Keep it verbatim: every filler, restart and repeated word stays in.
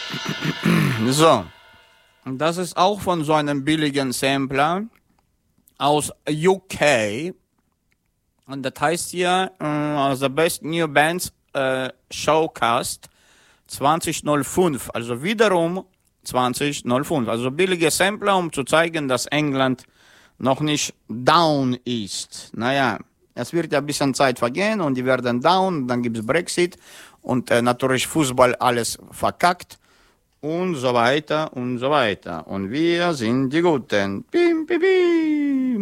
So, das ist auch von so einem billigen Sampler aus U K. Und das heißt hier, uh, The Best New Bands uh, Showcast zwanzig null fünf. Also wiederum zwanzig null fünf. Also billige Sampler, um zu zeigen, dass England noch nicht down ist. Naja, es wird ja ein bisschen Zeit vergehen und die werden down, dann gibt es Brexit und äh, natürlich Fußball alles verkackt und so weiter und so weiter. Und wir sind die Guten. Bim, bim, bim.